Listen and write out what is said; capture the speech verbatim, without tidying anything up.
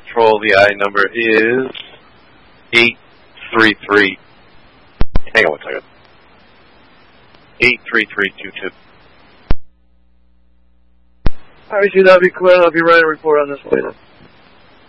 Patrol. The I number is eight three three. Hang on one second. eight three three two two. All right, that'll be clear. I'll be writing a report on this later.